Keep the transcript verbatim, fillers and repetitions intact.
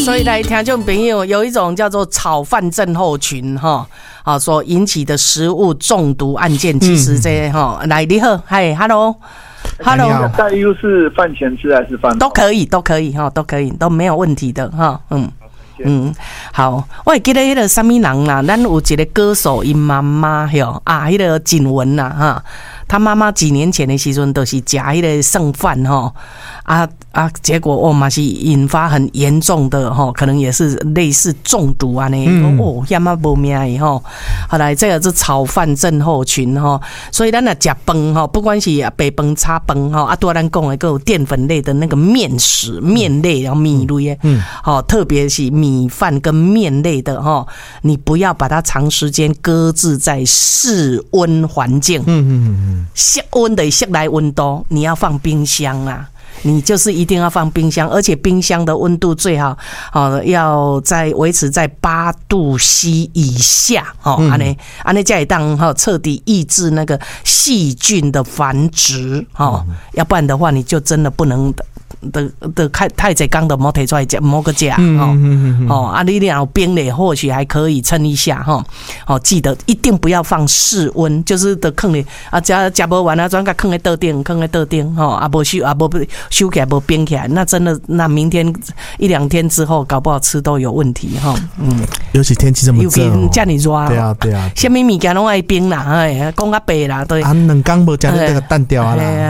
所以来听众朋友，有一种叫做炒饭症候群哈，啊所引起的食物中毒案件，其实这哈、嗯、来你好，嗨 ，hello，hello， 大 U 是饭前吃还是饭后都可以，都可以哈，都可以，都没有问题的哈，嗯。嗯，好，我会记得迄个什么人啦，咱有一个歌手因妈妈哟啊，迄、那个景文啦哈，他妈妈几年前的时阵都是食迄个剩饭哈，啊啊，结果哦嘛是引发很严重的哈，可能也是类似中毒啊呢，嗯、哦，要么无命的哈。后来这个是炒饭症候群哈，所以咱若食饭哈，不管是白饭、炒饭哈，啊，多咱讲的个有淀粉类的那个面食、面类然后米类的，嗯，好，特别是米。米饭跟面类的哈，你不要把它长时间搁置在室温环境。嗯嗯嗯，室温的室内温度，你要放冰箱啊。你就是一定要放冰箱，而且冰箱的温度最好，哦，要在维持在八度 C 以下，哦，安尼安尼才会当哈彻底抑制那个细菌的繁殖，哦，嗯、要不然的话你就真的不能的的的太太济缸的莫提出来食，莫个食，哦哦，啊你两冰的或许还可以撑一下，哈，哦，记得一定不要放室温，就是的放咧啊，食食不完啊，转个放在桌顶，放在桌顶，哈，啊不收啊不收起来不冰起来，那真的那明天一两天之后，搞不好吃都有问题哈。嗯， 尤其天气这么热、哦， 尤其这么热， 对啊对啊， 什么物件拢爱冰啦，哎，讲较白啦，对。 啊，两天无食你这个蛋条啊啦。